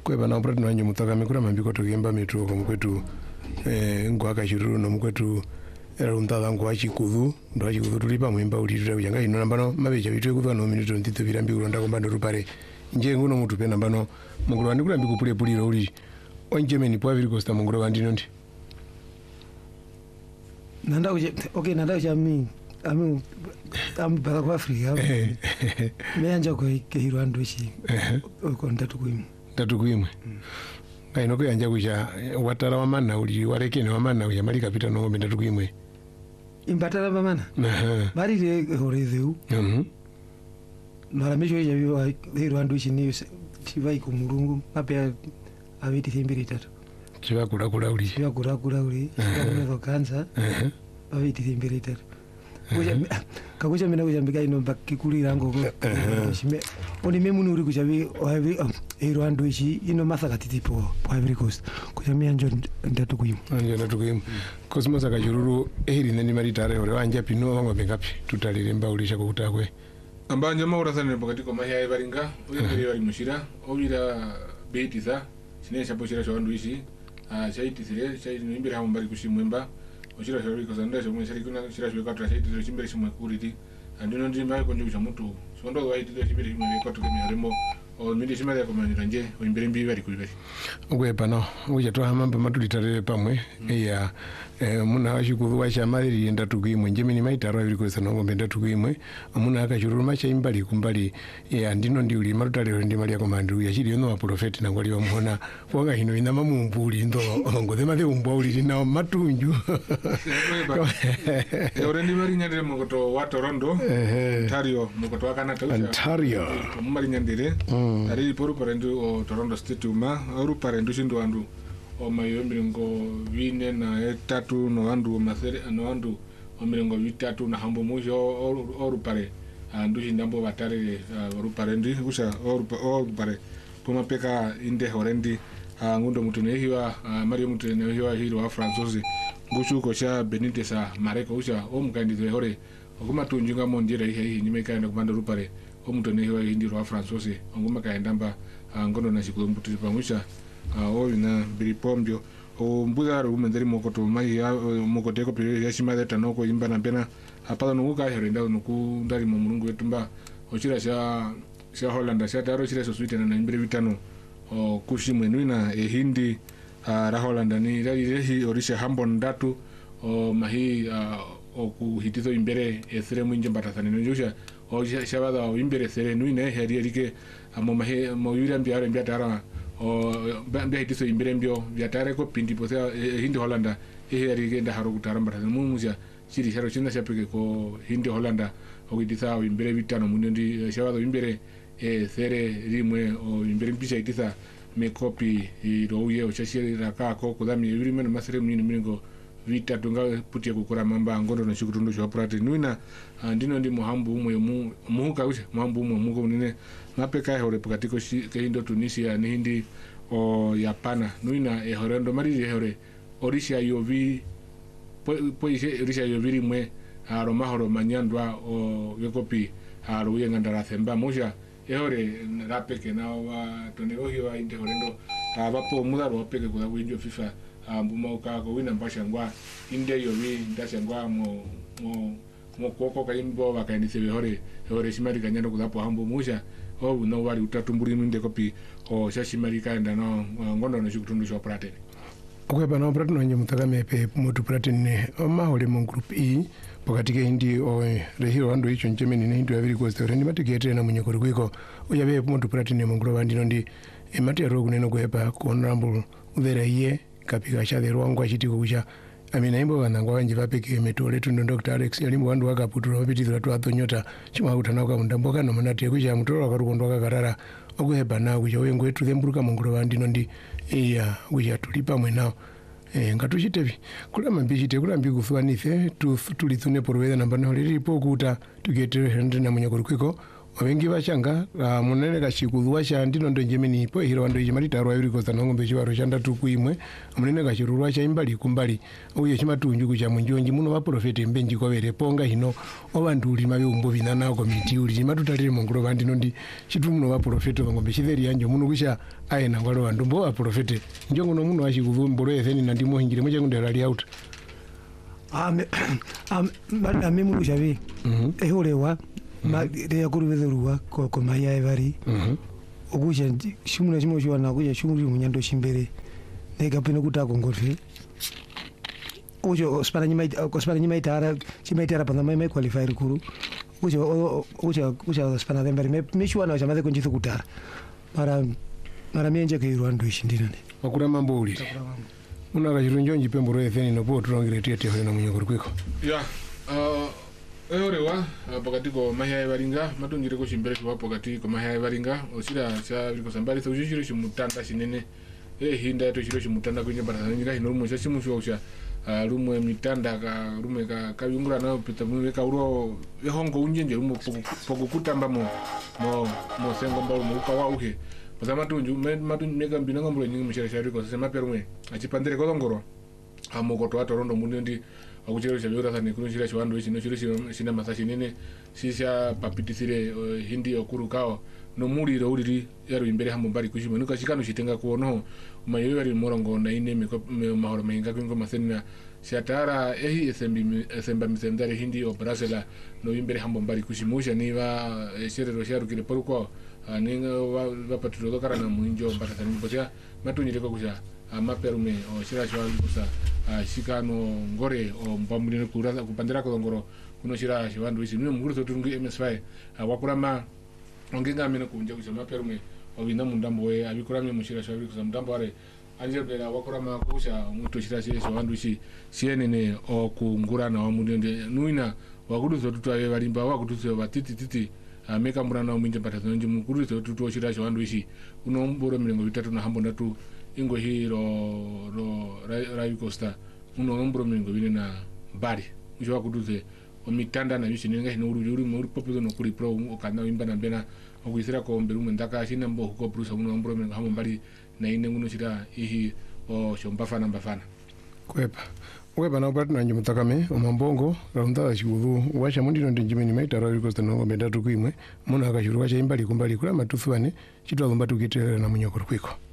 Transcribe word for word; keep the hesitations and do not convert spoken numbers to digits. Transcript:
kwe bana operate no anje mutaka mikura mambiko tugimba mitro ko mukwetu eh ngwa kashiruru no mukwetu era untada ngwa chikudhu ndo chikudhu tulipa mwimba ulitira kujanga ino nambano mabeja bitwe kudwa no minuto ntito birambi ulonda ko mbando rupare nje nguno mutu pena mbano mungulu wandi kulambi kupule puliro uli onje meni po aviri costa mungulu wandi nondi nanda uje okay nanda uje mi ami am bala kwa Afrika me anja ko kehiro andoshi ko ndatu kuimwe ndatu kuimwe kaino ko yanja kuja watara wa mana uli wareke ne wa mana uya malika pita no ngombe ndatu kuimwe imbatara ba mana bari re horezeu mhm mara mejo ya biwa hiro andoshi ni chivai ku murungu ape abiti thimbiri tatu chiva kula kula uli chiva kula kula uli ko kansa abiti thimbiri tatu kuja kakuja mina kuja mbika ino bakikulira ngo shime oni memu nuri kuja bi ohavi hiro andu ichi ino masaka titipo Ivory Coast kuja mi anjo ndatu kuyimu anjo ndatu kuyimu Cosmos akajururu ehiri nani maritare ore wanja pino wango bengapi tutalire mbaulisha kukutakwe ambanja maurathane pakati ko mahya evaringa uyembere bari mushira obira beitiza sinesha pochira cho andu ichi a chaitisire chainimbira hamo bari kushimwemba ochira shori ko zanda chomwe shari kuna shira shwe kwatra chaitizire chimbere chimwe kuriti andino ndimba ko ndio chamutu sondo waitizire chimbere chimwe kwatu kemyaremo o mindi chimale ko manjanje oimbere mbi bari kulibari ngwe pano uja to hamamba matulitare pamwe ya muna washikuru washamaliri ndatu kuimwe njemini maitaro Ivory Coast no ngombe ndatu kuimwe muna akachururu macha imbali kumbali ya ndino ndi uli marutale ndi mali ya komandu ya chiri no profet na ngwali wamuona wanga hino ina mamumbuli ndo ngode mali umbuli na matunju ore ndi mali nyandere mukoto wa Toronto Ontario mukoto wa Canada Ontario mali nyandere ari poru parendu o Toronto State uma oru parendu shindu andu o mayo miringo vine na etatu no andu masere no andu o miringo vitatu na hambo mojo oru pare andu hindambo batare oru parendi usha oru oru pare puma peka inde horendi ngundo mutune hiwa mario mutune hiwa hiro wa Francois ngushu ko cha Benitesa mareko usha o mukandizwe hore okuma tunjunga mondira ihe nyimeka enda kumanda rupare o mutune hiwa hindiro wa Francois nguma kaendamba ngondo na shikulo mutune pamusha o ina biripombyo o mbuzaro umenderi mokoto mai mokoteko pere yashimada tanoko imba na pena apala nuka herenda nuku ndari mu mulungu wetumba ochira sha sha Holanda sha taro chira so suite na imbere vitano o kushimwe nuina e hindi ra Holanda ni rali rehi orisha hambo ndatu o mahi o kuhitizo imbere esere mwinje mbatasani njusha o shabada o imbere sere nuina heri erike amo mahi mo yura mbiara mbiatara o bambe hitizo imbere mbio viatare ko pindi posea hindi Holanda eheri genda haro kutaramba mumuja chiri charo chinda chapeke ko hindi Holanda o kitisa o imbere vitano mundi shabada imbere e sere rimwe o imbere mpisha itisa me copy irouye o chashira ka ko kudami rimwe masere munini mingo vita tunga putia kukura mamba ngondo na shukutundu shwa prate nuina ndino ndi muhambu umwe mu muhuka usha muhambu umwe muko unene mapeka hore pakatiko ke hindo Tunisia ni hindi o Japana nuina e horendo mari hore orisha yovi po po orisha yovi rimwe aro mahoro manyandwa o yekopi aro yengandara themba moja ehore rapeke na wa tonerohio wa inde horendo abapo mudaro opeke kwa winjo FIFA mbuma ukako wina mbashangwa inde yovi ndashangwa mo mo mo koko kaimbo bakainise hore hore shimari kanyando kudapo hambo musha o no wali utatumburi minde kopi o shashimari kaenda no ngondo no shukutundu shwa prate okwe bana prate no nyemutaka mepe motu prate ne oma hole mon group E pokatike hindi o rehiro ando icho njemeni ne hindu Ivory Coast ore ni matikete na munyekori kwiko oyabe motu prate ne mongro bandi no ndi emati aro kuneno kwepa ko honorable udera iye kapika cha the rwangu achitiko kucha amina imbo vanangwa vanje vapeke metole tundo Doctor Alex yalimbo vandu vakaputura vapitizira tu athonyota chimwa kutana kwa mundamboka no manati kucha mutoro akarukondo kakarara okuheba nawo kucha wengo etu themburuka mongro vandino ndi iya kucha tulipa mwenao eh ngatuchitevi kula mambichite kula mbikufuanife tu tulithune porweza namba no liripo kuta tugetere hende na munyakori kwiko obengi bachanga munene kashikudhwa shandi nondo njemeni ipo hiro wando ichimatitaro aviri koza nongombe chivaro chandatu kuimwe munene kashirurwa chaimbali kumbali uye chimatunju kucha munjonji muno vaprofeti mbenji kovereponga hino ovantu uli mabe umbo vinana komiti uli chimatutalire mongulo vandi nondi chitu muno vaprofeti ngombe chiveri yanjo muno kusha aena ngwalo vandu mbo vaprofeti njongo no muno washikudhwa mbolo etheni nandimo hingire mocha kundera out ame ame ame muno chavi eholewa ma de kurubezerwa ko ko maya evari mhm okuja shimuna chimo chwana kuja shimuri munyando chimbere nega pino kutako ngorfe ujo spana nyima ko spana nyima itara chima itara panda mai qualifier kuru ujo ujo ujo spana dembere me me chwana chamade kunjithu kutara para mara mienje ke irwandu ishindinane wakura mambo uli una kachirunjo njipemboro etheni no po turongire tiete hore na munyogoro kwiko ya uh eorewa pakati ko mahya evaringa matungire ko chimbere kwa pakati ko mahya evaringa osira cha liko sambali so chiro chimutanda chinene e hinda to chiro chimutanda kwenye barazanira hino rumo cha chimusho cha rumwe mitanda ka rumwe ka kayungura na pita mwe ka uro ehongo unjenje rumo poko kutamba mo mo mo sengo mbalo mo kwa uhe bazama tunju matunju mega mbinanga mbulo nyingi mshira shari ko sema perumwe achipandire ko ngoro amoko to atorondo mundi akuchero chavira sana kunishira chiwandu ichi no chiro china masashi nene sisha papitisire uh, hindi okurukao no muliro uliri yaro imbere hambo mbari kushima nuka chikano chitenga kuono mayewe ari morongo na ine me mahoro menga kwingo masena shatara ehi esembi esemba misendare hindi o brasela no imbere hambo mbari kushimusha niva sherero sharu kile poruko uh, ninga va patrulo karana muinjo mbatata nipocha matunyire ko kusha amaperume o shira chwandu kusa shikano ngore o mbamulino kurasa kupandira ko ngoro kuno shira chwandu isi no muguru sotungi M S five wakurama ongenga mena kunje kusa maperume o bina mundambo we abikurame mushira chwandu kusa mundambo are anje bela wakurama kusha muto shira chwandu isi sienene o kungura na wamunde nuina wakudu sotutu ave balimba wakudu batiti titi ameka murana uminje patazo nje mukuru sotutu shira chwandu isi uno mboro milengo bitatu na hambo ndatu ingo hiro ro Ravi Costa uno ngombro mingo bine na bari ujo wakuduze omitanda na yushi ninga hino uri uri muri popuzo no kuri pro okana wimba na bena okwisira ko mberu mendaka shina mbo ko brusa uno ngombro mingo hamo bari na ine nguno shira ihi o shombafana mbafana kwepa weba na obatu na njimutakame omambongo raunda shiguru washa mundino ndinjimeni maita Ravi Costa no medatu kuimwe muna akashuru washa imbali kumbali kula matufane chitwa lomba tukitera na munyokoro kwiko